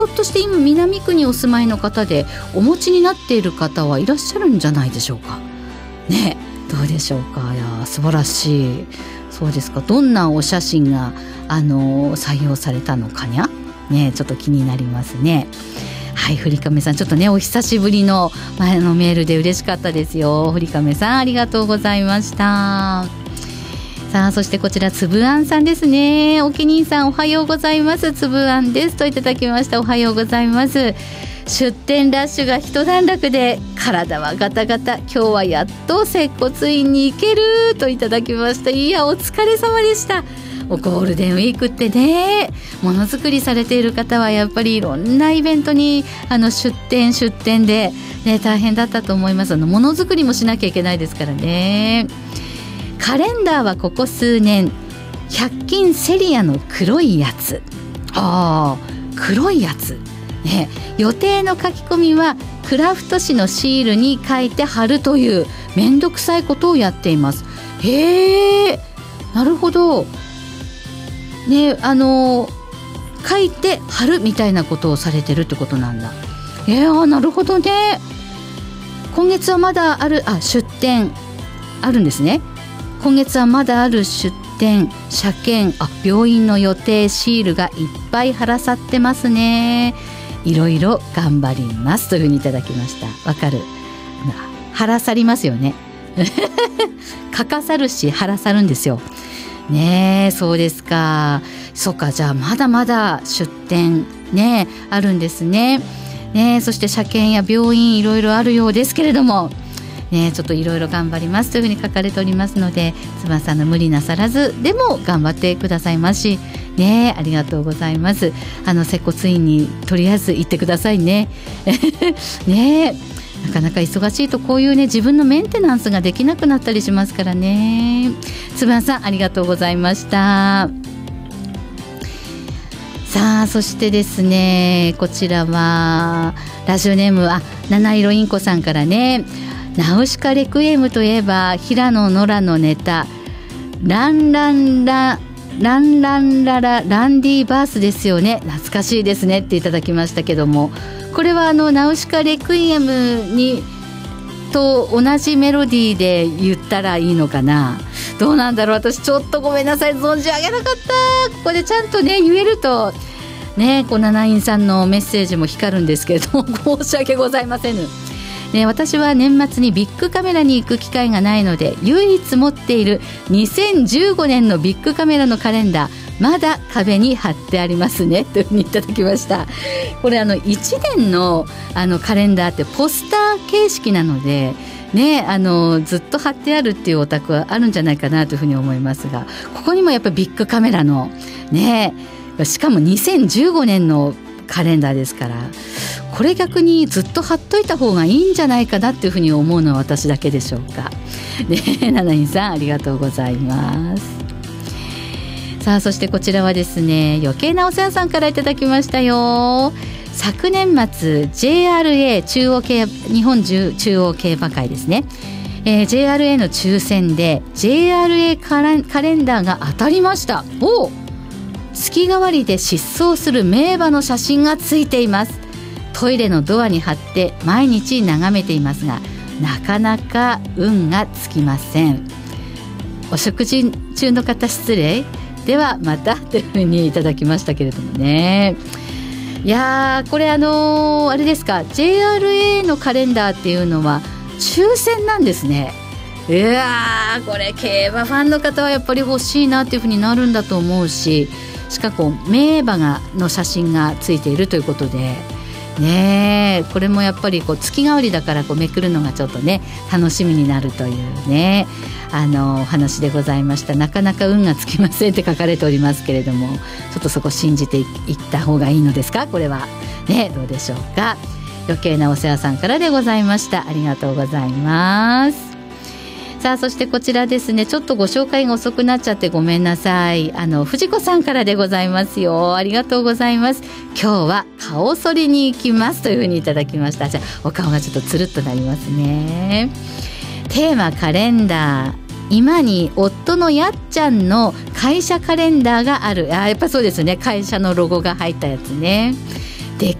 ょっとして今南区にお住まいの方でお持ちになっている方はいらっしゃるんじゃないでしょうかね。どうでしょうか。いや素晴らしい。そうですか。どんなお写真が採用されたのかにゃね、ちょっと気になりますね。はい、ふりかめさんちょっとねお久しぶりの前のメールで嬉しかったですよ。ふりかめさんありがとうございました。さあそしてこちらつぶあんさんですね。おきにんさんおはようございます。つぶあんですといただきました。おはようございます。出店ラッシュが一段落で体はガタガタ、今日はやっと接骨院に行けるといただきました。いやお疲れ様でした。ゴールデンウィークってね、ものづくりされている方はやっぱりいろんなイベントに出店で、ね、大変だったと思います。ものづくりもしなきゃいけないですからね。カレンダーはここ数年100均セリアの黒いやつ、黒いやつ、ね、予定の書き込みはクラフト紙のシールに書いて貼るというめんどくさいことをやっています。へー、なるほどね。書いて貼るみたいなことをされてるってことなんだ。なるほどね。今月はまだある出店あるんですね。今月はまだある出店、車検、病院の予定シールがいっぱい貼らさってますね。いろいろ頑張りますというふうにいただきました。わかる。貼らさりますよね書かさるし貼らさるんですよね。そうですか。そうか。じゃあまだまだ出店ねあるんですね。そして車検や病院いろいろあるようですけれどもね、ちょっといろいろ頑張りますというふうに書かれておりますので、つばさんの無理なさらずでも頑張ってくださいましね。ありがとうございます。接骨院にとりあえず行ってくださいねね、なかなか忙しいとこういうね自分のメンテナンスができなくなったりしますからね。つばさんありがとうございました。さあそしてですね、こちらはラジオネーム七色インコさんからね、ナウシカレクイエムといえば平野ノラのネタランランラランランララランディバースですよね。懐かしいですねっていただきましたけども、これはナウシカレクイエムにと同じメロディーで言ったらいいのかな。どうなんだろう。私ちょっとごめんなさい、存じ上げなかった。ここでちゃんとね言えるとね、ナナインさんのメッセージも光るんですけれども申し訳ございませんね。私は年末にビッグカメラに行く機会がないので唯一持っている2015年のビッグカメラのカレンダーまだ壁に貼ってありますねというふうにいただきました。これ1年のカレンダーってポスター形式なのでね、ずっと貼ってあるっていうお宅はあるんじゃないかなというふうに思いますが、ここにもやっぱりビッグカメラのね、しかも2015年のカレンダーですから、これ逆にずっと貼っといた方がいいんじゃないかなっていうふうに思うのは私だけでしょうかね。ナナインさんありがとうございます。さあそしてこちらはですね、余計なお世話さんからいただきましたよ。昨年末 JRA 中央競日本中央競馬会ですね、JRA の抽選で JRA カレンダーが当たりました。月替わりで疾走する名馬の写真がついています。トイレのドアに貼って毎日眺めていますがなかなか運がつきません。お食事中の方失礼ではまたというふうにいただきましたけれどもね。いやこれあれですか、 JRA のカレンダーっていうのは抽選なんですね。いやこれ競馬ファンの方はやっぱり欲しいなっていうふうになるんだと思うし、しかも名馬の写真がついているということでね、これもやっぱり月替わりだからめくるのがちょっとね楽しみになるというねお話でございました。なかなか運がつきませんって書かれておりますけれども、ちょっとそこ信じていった方がいいのですか、これはね。どうでしょうか。余計なお世話さんからでございました。ありがとうございます。さあそしてこちらですね、ちょっとご紹介が遅くなっちゃってごめんなさい。藤子さんからでございますよ。ありがとうございます。今日は顔剃りに行きますというふうにいただきました。じゃあお顔がちょっとつるっとなりますね。テーマカレンダー、今に夫のやっちゃんの会社カレンダーがある。やっぱそうですね、会社のロゴが入ったやつね。